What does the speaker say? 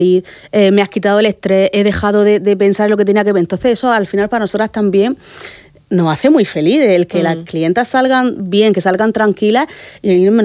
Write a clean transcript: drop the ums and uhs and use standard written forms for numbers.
me has quitado el estrés, he dejado de pensar en lo que tenía que ver. Entonces eso al final para nosotras también nos hace muy feliz el que las clientas salgan bien, que salgan tranquilas y